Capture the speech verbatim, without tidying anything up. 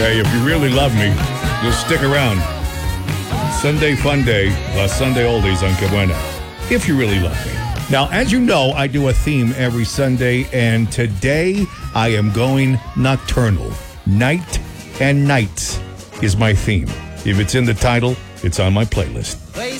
Hey, if you really love me, just stick around. Sunday Fun Day, uh, Sunday Oldies on Cabuena. If you really love me. Now, as you know, I do a theme every Sunday, and today I am going nocturnal. Night and nights is my theme. If it's in the title, it's on my playlist.